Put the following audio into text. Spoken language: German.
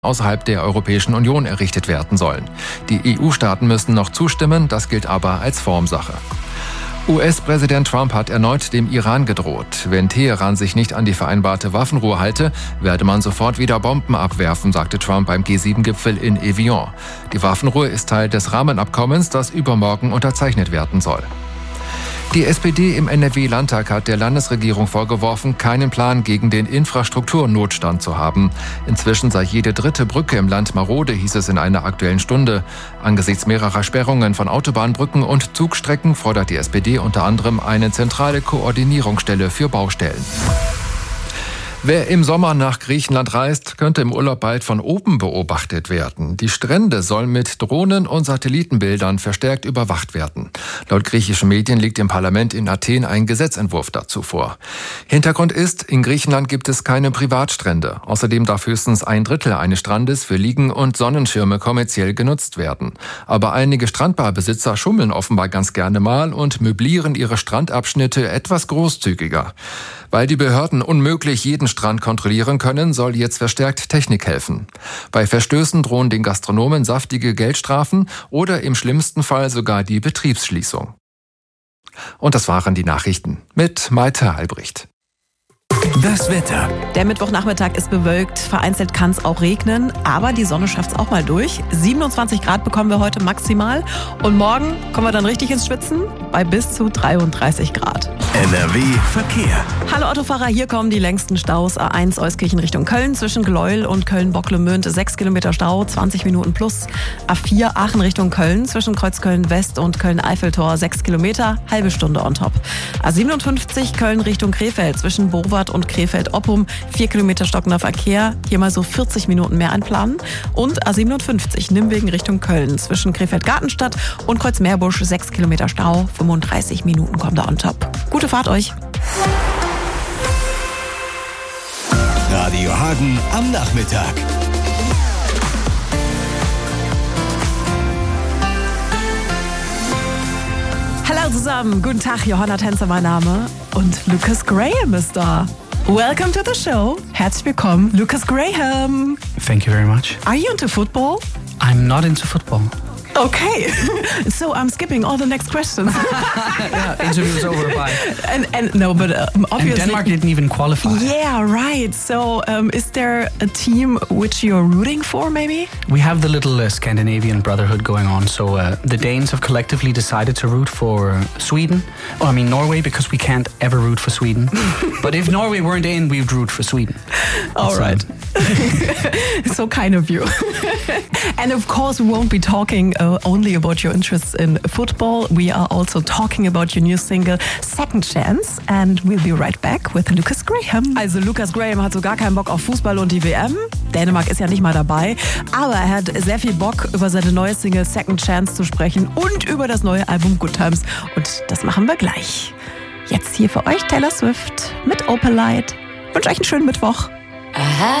außerhalb der Europäischen Union errichtet werden sollen. Die EU-Staaten müssen noch zustimmen, das gilt aber als Formsache. US-Präsident Trump hat erneut dem Iran gedroht. Wenn Teheran sich nicht an die vereinbarte Waffenruhe halte, werde man sofort wieder Bomben abwerfen, sagte Trump beim G7-Gipfel in Evian. Die Waffenruhe ist Teil des Rahmenabkommens, das übermorgen unterzeichnet werden soll. Die SPD im NRW-Landtag hat der Landesregierung vorgeworfen, keinen Plan gegen den Infrastrukturnotstand zu haben. Inzwischen sei jede dritte Brücke im Land marode, hieß es in einer Aktuellen Stunde. Angesichts mehrerer Sperrungen von Autobahnbrücken und Zugstrecken fordert die SPD unter anderem eine zentrale Koordinierungsstelle für Baustellen. Wer im Sommer nach Griechenland reist, könnte im Urlaub bald von oben beobachtet werden. Die Strände sollen mit Drohnen und Satellitenbildern verstärkt überwacht werden. Laut griechischen Medien liegt im Parlament in Athen ein Gesetzentwurf dazu vor. Hintergrund ist, in Griechenland gibt es keine Privatstrände. Außerdem darf höchstens 1/3 eines Strandes für Liegen und Sonnenschirme kommerziell genutzt werden. Aber einige Strandbarbesitzer schummeln offenbar ganz gerne mal und möblieren ihre Strandabschnitte etwas großzügiger. Weil die Behörden unmöglich jeden Strand kontrollieren können, soll jetzt verstärkt Technik helfen. Bei Verstößen drohen den Gastronomen saftige Geldstrafen oder im schlimmsten Fall sogar die Betriebsschließung. Und das waren die Nachrichten mit Malte Albrecht. Das Wetter. Der Mittwochnachmittag ist bewölkt, vereinzelt kann es auch regnen, aber die Sonne schafft es auch mal durch. 27 Grad bekommen wir heute maximal und morgen kommen wir dann richtig ins Schwitzen bei bis zu 33 Grad. NRW Verkehr. Hallo Autofahrer, hier kommen die längsten Staus. A1 Euskirchen Richtung Köln zwischen Gleuel und Köln-Bocklemünd 6 Kilometer Stau, 20 Minuten plus. A4 Aachen Richtung Köln zwischen Kreuzköln West und Köln-Eiffeltor 6 Kilometer, halbe Stunde on top. A57 Köln Richtung Krefeld zwischen Borwart und Krefeld-Oppum 4 Kilometer stockender Verkehr, hier mal so 40 Minuten mehr einplanen. Und A57 Nimwegen Richtung Köln zwischen Krefeld-Gartenstadt und Kreuzmeerbusch 6 Kilometer Stau, 35 Minuten kommt da on top. Gute Fahrt euch! Radio Hagen am Nachmittag. Hallo zusammen, guten Tag, Johanna Tänzer mein Name und Lucas Graham ist da. Welcome to the show. Herzlich willkommen, Lucas Graham. Thank you very much. Are you into football? I'm not into football. Okay, so I'm skipping all the next questions. Yeah, interview's over. Bye. And no, but obviously. And Denmark didn't even qualify. Yeah, right. So is there a team which you're rooting for, maybe? We have the little Scandinavian brotherhood going on. So the Danes have collectively decided to root for Sweden. Well, I mean Norway, because we can't ever root for Sweden. But if Norway weren't in, we would root for Sweden. All right. So kind of you. And of course, we won't be talking only about your interests in football. We are also talking about your new single Second Chance. And we'll be right back with Lucas Graham. Also Lucas Graham hat so gar keinen Bock auf Fußball und die WM. Dänemark ist ja nicht mal dabei. Aber er hat sehr viel Bock, über seine neue Single Second Chance zu sprechen und über das neue Album Good Times. Und das machen wir gleich. Jetzt hier für euch Taylor Swift mit Opalite. Ich wünsche euch einen schönen Mittwoch.